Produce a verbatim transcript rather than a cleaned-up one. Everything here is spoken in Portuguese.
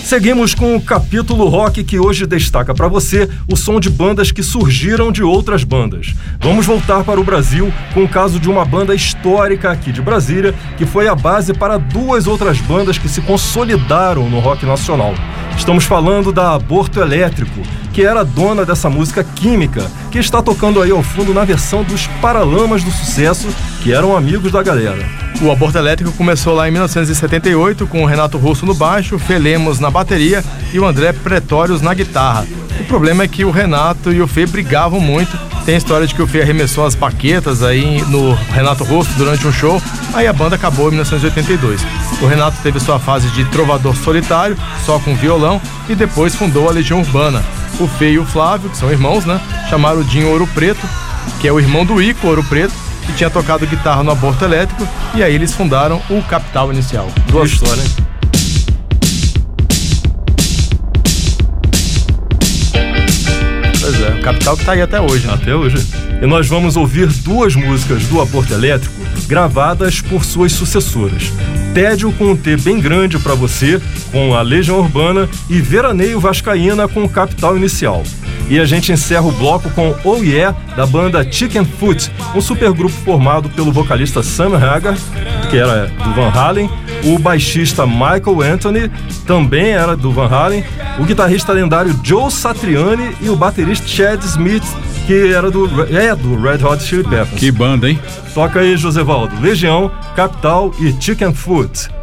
Seguimos com o capítulo rock que hoje destaca para você o som de bandas que surgiram de outras bandas. Vamos voltar para o Brasil com o caso de uma banda histórica aqui de Brasília que foi a base para duas outras bandas que se consolidaram no rock nacional. Estamos falando da Aborto Elétrico, que era dona dessa música Química, que está tocando aí ao fundo na versão dos Paralamas do Sucesso, que eram amigos da galera. O Aborto Elétrico começou lá em mil novecentos e setenta e oito com o Renato Russo no baixo, Fê Lemos na bateria e o André Pretórios na guitarra. O problema é que o Renato e o Fê brigavam muito. Tem a história de que o Fê arremessou as baquetas aí no Renato Russo durante um show, aí a banda acabou em mil novecentos e oitenta e dois. O Renato teve sua fase de trovador solitário, só com violão, e depois fundou a Legião Urbana. O Fê e o Flávio, que são irmãos, né, chamaram o Dinho Ouro Preto, que é o irmão do Ico Ouro Preto, que tinha tocado guitarra no Aborto Elétrico, e aí eles fundaram o Capital Inicial. Boa história, hein? Pois é, o Capital que tá aí até hoje, né? Até hoje. E nós vamos ouvir duas músicas do Aborto Elétrico gravadas por suas sucessoras. Tédio com um T bem grande para você, com a Legião Urbana, e Veraneio Vascaína com o Capital Inicial. E a gente encerra o bloco com Oh Yeah, da banda Chicken Foot, um supergrupo formado pelo vocalista Sam Hagar, que era do Van Halen, o baixista Michael Anthony, também era do Van Halen, o guitarrista lendário Joe Satriani e o baterista Chad Smith, que era do, é, do Red Hot Chili Peppers. Que banda, hein? Toca aí, Josevaldo. Legião, Capital e Chicken Foot.